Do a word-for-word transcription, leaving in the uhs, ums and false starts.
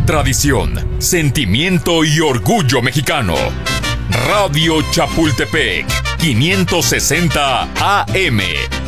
tradición, sentimiento y orgullo mexicano. Radio Chapultepec, quinientos sesenta A M.